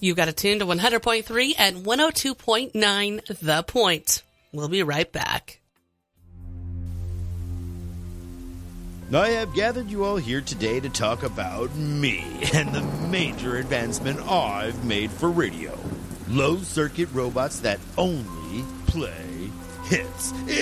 You got it tuned to 100.3 and 102.9 The Point. We'll be right back. I have gathered you all here today to talk about me and the major advancement I've made for radio. Low-circuit robots that only play hits.